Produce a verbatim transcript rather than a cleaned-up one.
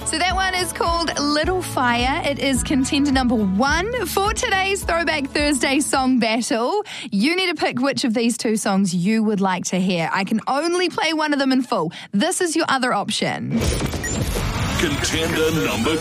So that one is called Little Fire. It is contender number one for today's Throwback Thursday song battle. You need to pick which of these two songs you would like to hear. I can only play one of them in full. This is your other option. Contender number